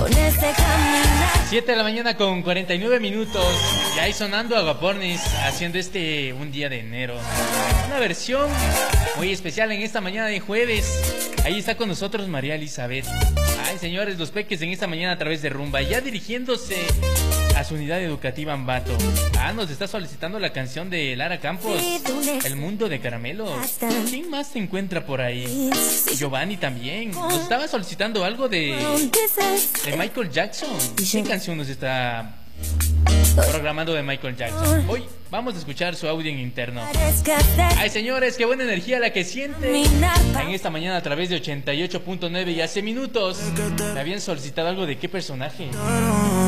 7 de la mañana con 49 minutos. Y ahí sonando Agapornis, haciendo un día de enero. Una versión muy especial en esta mañana de jueves. Ahí está con nosotros María Elizabeth. Ay, señores, los peques en esta mañana a través de Rumba, ya dirigiéndose a su unidad educativa Ambato. Nos está solicitando la canción de Lara Campos, El mundo de caramelos. ¿Quién más se encuentra por ahí? Giovanni también. Nos estaba solicitando algo de Michael Jackson. ¿Qué canción nos está programando de Michael Jackson? Hoy vamos a escuchar su audio en interno. Ay, señores, qué buena energía la que siente en esta mañana a través de 88.9. Y hace minutos me habían solicitado algo de qué personaje.